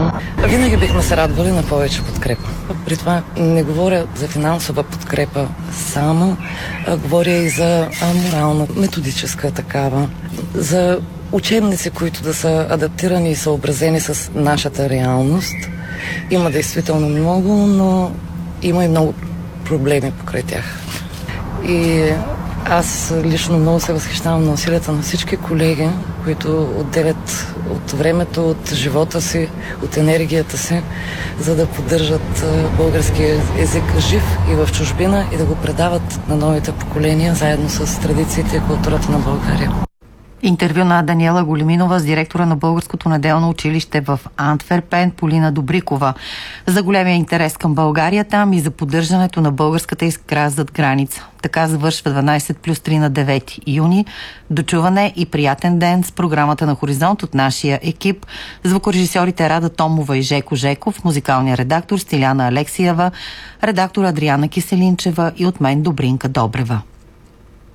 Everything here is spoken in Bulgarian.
Винаги бихме се радвали на повече подкрепа. При това не говоря за финансова подкрепа само, говоря и за морална, методическа такава, за учебници, които да са адаптирани и съобразени с нашата реалност. Има действително много, но има и много проблеми покрай тях. И аз лично много се възхищавам на усилията на всички колеги, които отделят от времето, от живота си, от енергията си, за да поддържат българския език жив и в чужбина и да го предават на новите поколения, заедно с традициите и културата на България. Интервю на Даниела Големинова с директора на Българското неделно училище в Антверпен Полина Добрикова за големия интерес към България там и за поддържането на българската искра зад граница. Така завършва 12+3 на 9 юни. Дочуване и приятен ден с програмата на Хоризонт от нашия екип. Звукорежисьорите Рада Томова и Жеко Жеков, музикалния редактор Стиляна Алексиева, редактор Адриана Киселинчева и от мен Добринка Добрева.